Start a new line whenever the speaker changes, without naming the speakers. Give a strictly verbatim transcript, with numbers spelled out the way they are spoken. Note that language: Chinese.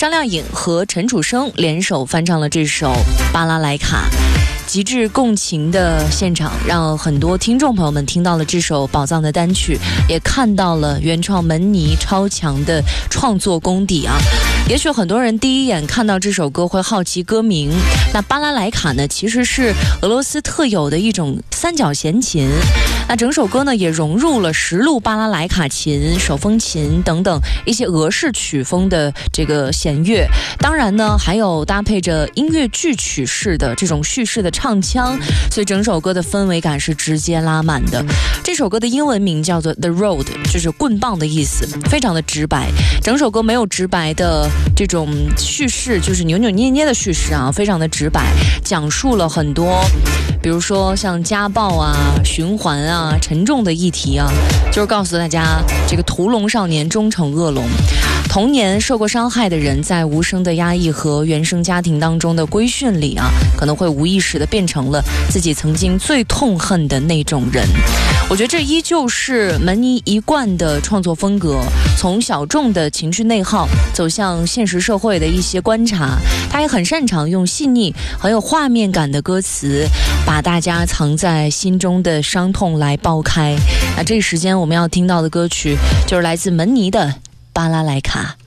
张靓颖和陈楚生联手翻唱了这首《巴拉莱卡》。极致共情的现场，让很多听众朋友们听到了这首宝藏的单曲，也看到了原创门尼超强的创作功底啊。也许很多人第一眼看到这首歌会好奇歌名，那巴拉莱卡呢，其实是俄罗斯特有的一种三角弦琴。那整首歌呢，也融入了十路巴拉莱卡琴、手风琴等等一些俄式曲风的这个弦乐，当然呢，还有搭配着音乐剧曲式的这种叙事的唱腔，所以整首歌的氛围感是直接拉满的。这首歌的英文名叫做 The Road， 就是棍棒的意思，非常的直白。整首歌没有直白的这种叙事，就是扭扭捏捏的叙事啊，非常的直白，讲述了很多比如说像家暴啊、循环啊、沉重的议题啊，就是告诉大家这个屠龙少年终成恶龙。童年受过伤害的人，在无声的压抑和原生家庭当中的规训里啊，可能会无意识的变成了自己曾经最痛恨的那种人。我觉得这依旧是门尼一贯的创作风格，从小众的情绪内耗走向现实社会的一些观察。他也很擅长用细腻很有画面感的歌词，把大家藏在心中的伤痛来爆开。那这个时间我们要听到的歌曲就是来自门尼的《巴拉莱卡》。